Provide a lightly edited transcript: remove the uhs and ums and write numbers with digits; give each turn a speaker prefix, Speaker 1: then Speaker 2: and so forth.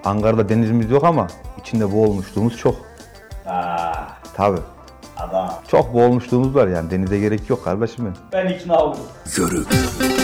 Speaker 1: Ankara'da denizimiz yok ama içinde boğulmuşluğumuz çok. Tabii.
Speaker 2: Adam.
Speaker 1: Çok boğulmuşluğumuz var yani denize gerek yok kardeşim benim.
Speaker 2: Ben ikna oldum.
Speaker 3: Yörük.